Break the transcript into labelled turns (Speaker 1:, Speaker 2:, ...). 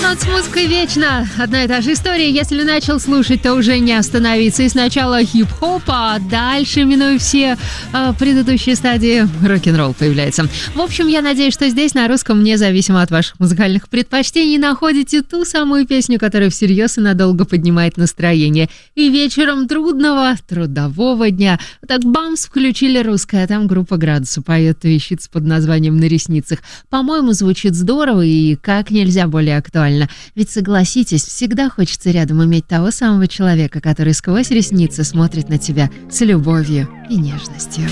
Speaker 1: с музыкой вечно. Одна и та же история. Если начал слушать, то уже не остановиться. И сначала хип-хопа, а дальше, минуя все предыдущие стадии, рок-н-ролл появляется. В общем, я надеюсь, что здесь на русском, независимо от ваших музыкальных предпочтений, находите ту самую песню, которая всерьез и надолго поднимает настроение. И вечером трудового дня. Вот так бамс, включили русское, а там группа «Градусы» поет вещица под названием «На ресницах». По-моему, звучит здорово и как нельзя более актуально. Ведь, согласитесь, всегда хочется рядом иметь того самого человека, который сквозь ресницы смотрит на тебя с любовью и нежностью.